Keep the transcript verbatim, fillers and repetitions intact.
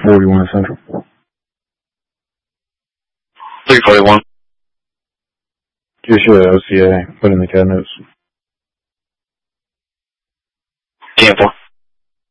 forty-one Central. three forty-one. Just your O C A. Put in the code notes. ten four.